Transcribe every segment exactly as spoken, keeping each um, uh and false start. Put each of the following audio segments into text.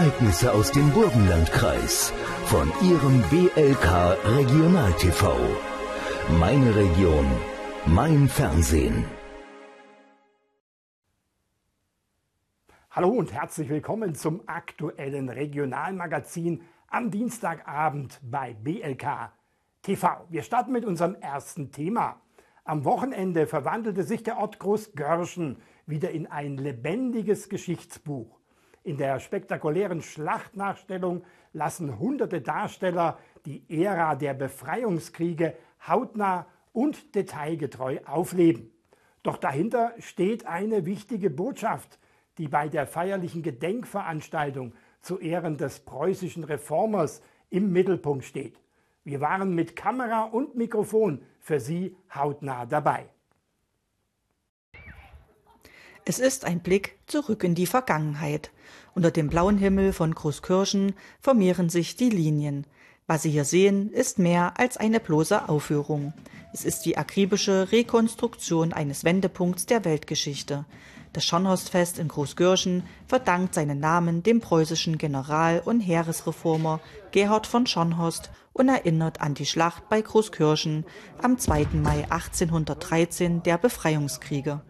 Ereignisse aus dem Burgenlandkreis von Ihrem B L K Regional T V. Meine Region, mein Fernsehen. Hallo und herzlich willkommen zum aktuellen Regionalmagazin am Dienstagabend bei B L K T V. Wir starten mit unserem ersten Thema. Am Wochenende verwandelte sich der Ort Großgörschen wieder in ein lebendiges Geschichtsbuch. In der spektakulären Schlachtnachstellung lassen hunderte Darsteller die Ära der Befreiungskriege hautnah und detailgetreu aufleben. Doch dahinter steht eine wichtige Botschaft, die bei der feierlichen Gedenkveranstaltung zu Ehren des preußischen Reformers im Mittelpunkt steht. Wir waren mit Kamera und Mikrofon für Sie hautnah dabei. Es ist ein Blick zurück in die Vergangenheit. Unter dem blauen Himmel von Großkörschen vermehren sich die Linien. Was Sie hier sehen, ist mehr als eine bloße Aufführung. Es ist die akribische Rekonstruktion eines Wendepunkts der Weltgeschichte. Das Schornhorstfest in Großgörschen verdankt seinen Namen dem preußischen General- und Heeresreformer Gerhard von Schornhorst und erinnert an die Schlacht bei Großkörschen am zweiten Mai achtzehnhundertdreizehn der Befreiungskriege.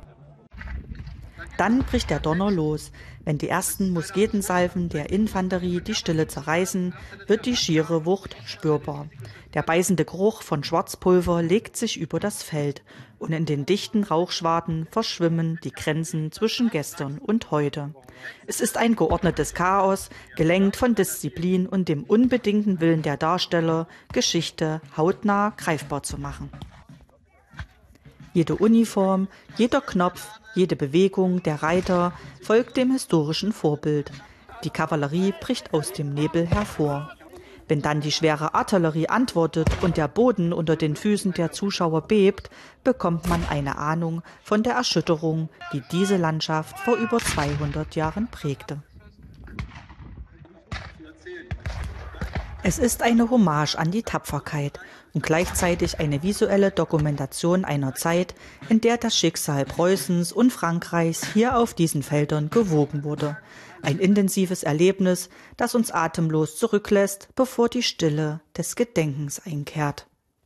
Dann bricht der Donner los. Wenn die ersten Musketensalven der Infanterie die Stille zerreißen, wird die schiere Wucht spürbar. Der beißende Geruch von Schwarzpulver legt sich über das Feld und in den dichten Rauchschwaden verschwimmen die Grenzen zwischen gestern und heute. Es ist ein geordnetes Chaos, gelenkt von Disziplin und dem unbedingten Willen der Darsteller, Geschichte hautnah greifbar zu machen. Jede Uniform, jeder Knopf, jede Bewegung der Reiter folgt dem historischen Vorbild. Die Kavallerie bricht aus dem Nebel hervor. Wenn dann die schwere Artillerie antwortet und der Boden unter den Füßen der Zuschauer bebt, bekommt man eine Ahnung von der Erschütterung, die diese Landschaft vor über zweihundert Jahren prägte. Es ist eine Hommage an die Tapferkeit und gleichzeitig eine visuelle Dokumentation einer Zeit, in der das Schicksal Preußens und Frankreichs hier auf diesen Feldern gewogen wurde. Ein intensives Erlebnis, das uns atemlos zurücklässt, bevor die Stille des Gedenkens einkehrt.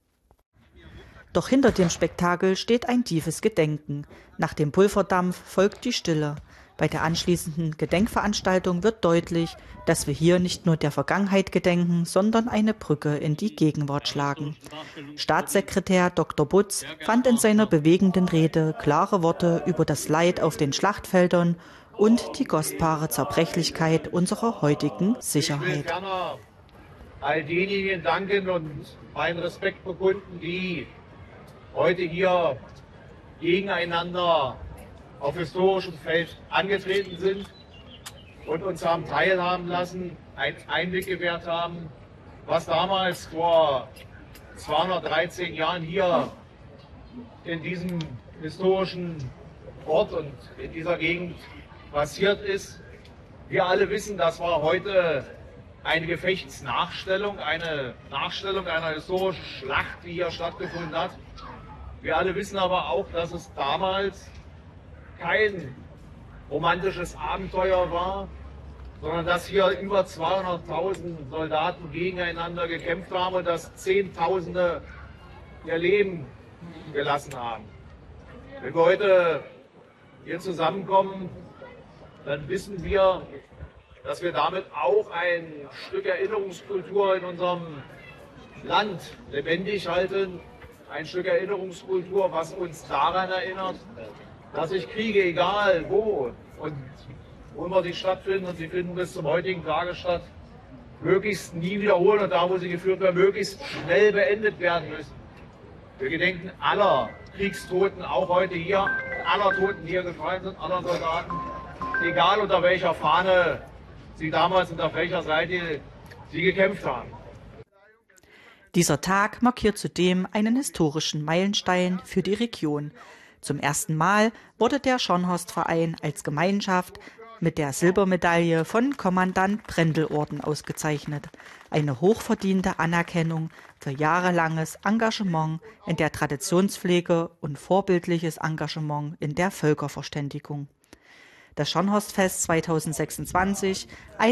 Doch hinter dem Spektakel steht ein tiefes Gedenken. Nach dem Pulverdampf folgt die Stille. Bei der anschließenden Gedenkveranstaltung wird deutlich, dass wir hier nicht nur der Vergangenheit gedenken, sondern eine Brücke in die Gegenwart schlagen. Staatssekretär Doktor Butz fand in seiner bewegenden Rede klare Worte über das Leid auf den Schlachtfeldern und die kostbare Zerbrechlichkeit unserer heutigen Sicherheit. Ich will gerne all denjenigen danken und meinen Respekt bekunden, die heute hier gegeneinander auf historischem Feld angetreten sind und uns haben teilhaben lassen, einen Einblick gewährt haben, was damals vor zweihundertdreizehn Jahren hier in diesem historischen Ort und in dieser Gegend passiert ist. Wir alle wissen, das war heute eine Gefechtsnachstellung, eine Nachstellung einer historischen Schlacht, die hier stattgefunden hat. Wir alle wissen aber auch, dass es damals kein romantisches Abenteuer war, sondern dass hier über zweihunderttausend Soldaten gegeneinander gekämpft haben und dass Zehntausende ihr Leben gelassen haben. Wenn wir heute hier zusammenkommen, dann wissen wir, dass wir damit auch ein Stück Erinnerungskultur in unserem Land lebendig halten, ein Stück Erinnerungskultur, was uns daran erinnert, dass sich Kriege, egal wo und wo immer sie stattfinden, und sie finden bis zum heutigen Tage statt, möglichst nie wiederholen und da, wo sie geführt werden, möglichst schnell beendet werden müssen. Wir gedenken aller Kriegstoten, auch heute hier, aller Toten, die hier gefallen sind, aller Soldaten, egal unter welcher Fahne sie damals und auf welcher Seite sie gekämpft haben. Dieser Tag markiert zudem einen historischen Meilenstein für die Region. Zum ersten Mal wurde der Schornhorstverein als Gemeinschaft mit der Silbermedaille von Kommandant Brendel-Orden ausgezeichnet. Eine hochverdiente Anerkennung für jahrelanges Engagement in der Traditionspflege und vorbildliches Engagement in der Völkerverständigung. Das Schornhorstfest zweitausendsechsundzwanzig,